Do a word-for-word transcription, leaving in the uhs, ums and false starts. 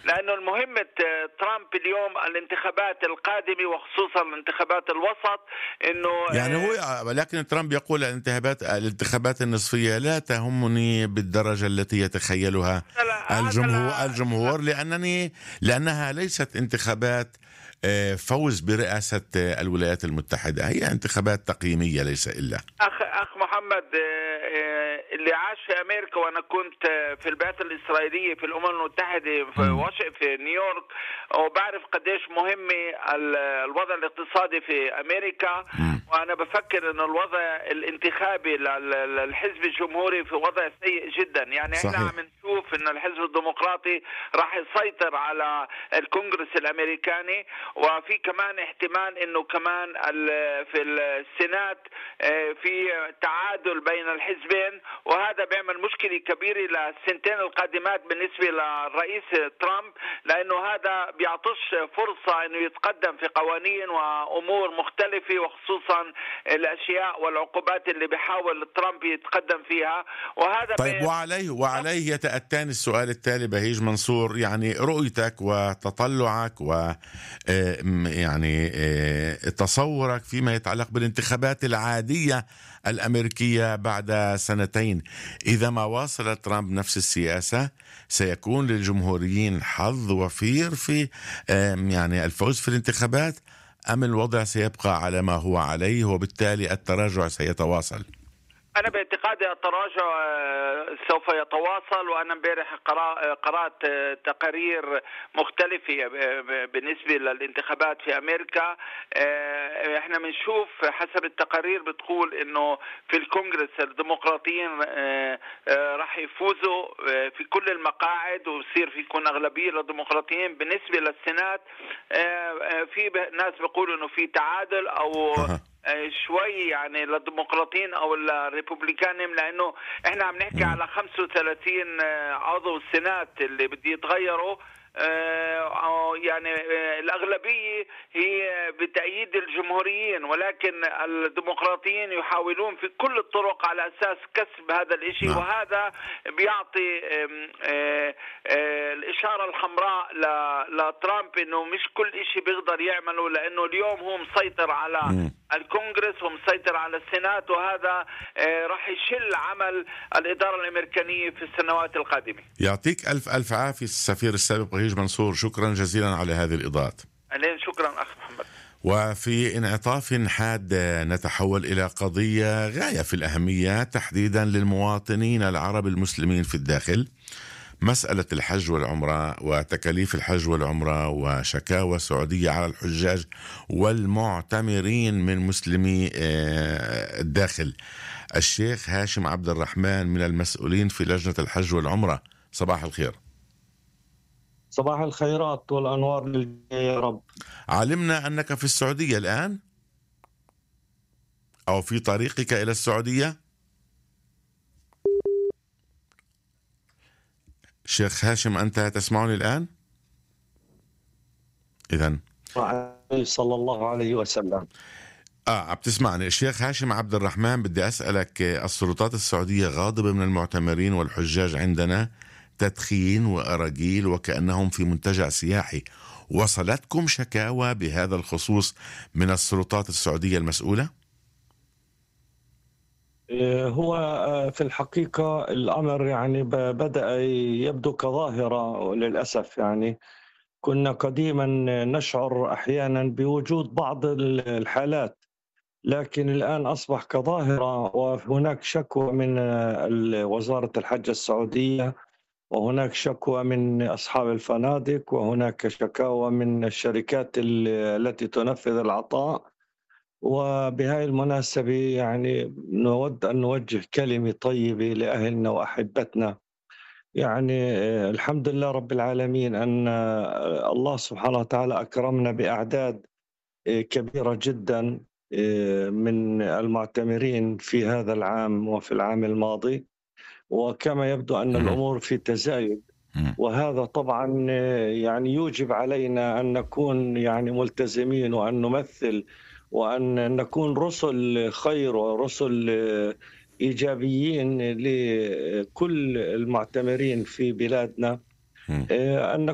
لأنه المهمة ترامب اليوم الانتخابات القادمة وخصوصا الانتخابات الوسط، إنه يعني هو ولكن ترامب يقول الانتخابات الانتخابات النصفية لا تهمني بالدرجة التي يتخيلها الجمهور الجمهور لأنني لأنها ليست انتخابات فوز برئاسة الولايات المتحدة، هي انتخابات تقييمية ليس إلا. أخ أخ محمد، اللي عاش في أمريكا، وأنا كنت في البعثة الإسرائيلية في الأمم المتحدة في واشنطن في نيويورك، وبعرف قديش مهمة الوضع الاقتصادي في أمريكا. م. وأنا بفكر إنه الوضع الانتخابي للحزب الجمهوري في وضع سيء جدا. يعني صحيح. إحنا عم نشوف إن الحزب الديمقراطي راح يسيطر على الكونغرس الأمريكاني، وفي كمان احتمال إنه كمان في السينات في تعادل بين الحزبين، وهذا بيعمل مشكلة كبيرة للسنتين القادمات بالنسبة للرئيس ترامب، لأنه هذا بيعطش فرصة إنه يتقدم في قوانين وأمور مختلفة، وخصوصا الأشياء والعقوبات اللي بيحاول ترامب يتقدم فيها. وهذا طيب وعليه وعليه يتأتاني السؤال التالي بهيج منصور، يعني رؤيتك وتطلعك و يعني تصورك فيما يتعلق بالانتخابات العادية الأمريكية بعد سنتين. إذا ما واصل ترامب نفس السياسة سيكون للجمهوريين حظ وفير في يعني الفوز في الانتخابات، أم الوضع سيبقى على ما هو عليه وبالتالي التراجع سيتواصل؟ أنا باعتقادي التراجع سوف يتواصل، وأنا امبارح قرأت تقارير مختلفة بالنسبة للانتخابات في أمريكا. احنا بنشوف حسب التقارير بتقول إنه في الكونغرس الديمقراطيين راح يفوزوا في كل المقاعد ويصير في يكون أغلبية للديمقراطيين. بالنسبة للسينات في ناس بيقولوا إنه في تعادل أو شوي يعني للديمقراطيين او الريبوبليكانيين، لانه احنا عم نحكي على خمسة وثلاثين عضو السينات اللي بدي يتغيروا. يعني الأغلبية هي بتأييد الجمهوريين، ولكن الديمقراطيين يحاولون في كل الطرق على أساس كسب هذا الإشي. نعم. وهذا بيعطي الإشارة الحمراء لترامب إنه مش كل إشي بيقدر يعمله، لأنه اليوم هو مسيطر على م. الكونغرس ومسيطر على السينات، وهذا راح يشل عمل الإدارة الأمريكانية في السنوات القادمة. يعطيك ألف ألف عافية السفير السابق بهيج منصور، شكرا جزيلا على هذه الإضاءات. أهلا، شكرا أخ محمد. وفي انعطاف حاد نتحول إلى قضية غاية في الأهمية تحديدا للمواطنين العرب المسلمين في الداخل، مسألة الحج والعمرة وتكاليف الحج والعمرة وشكاوى سعودية على الحجاج والمعتمرين من مسلمي الداخل. الشيخ هاشم عبد الرحمن من المسؤولين في لجنة الحج والعمرة، صباح الخير. صباح الخيرات والأنوار للجميع يا رب. علمنا أنك في السعودية الآن أو في طريقك إلى السعودية. شيخ هاشم أنت تسمعني الآن؟ إذن صلى الله عليه وسلم. آه بتسمعني. الشيخ هاشم عبد الرحمن، بدي أسألك، السلطات السعودية غاضبة من المعتمرين والحجاج عندنا، تدخين وأراجيل وكأنهم في منتجع سياحي. وصلتكم شكاوى بهذا الخصوص من السلطات السعودية المسؤولة؟ هو في الحقيقة الأمر يعني بدأ يبدو كظاهرة للأسف. يعني كنا قديما نشعر أحيانا بوجود بعض الحالات، لكن الآن أصبح كظاهرة، وهناك شكوى من وزارة الحج السعودية، وهناك شكوى من أصحاب الفنادق، وهناك شكاوى من الشركات التي تنفذ العطاء. وبهذه المناسبة يعني نود أن نوجه كلمة طيبة لأهلنا وأحبتنا. يعني الحمد لله رب العالمين أن الله سبحانه وتعالى أكرمنا بأعداد كبيرة جدا من المعتمرين في هذا العام وفي العام الماضي، وكما يبدو أن الأمور في تزايد، وهذا طبعا يعني يوجب علينا أن نكون يعني ملتزمين، وأن نمثل، وأن نكون رسل خير ورسل إيجابيين لكل المعتمرين في بلادنا. أن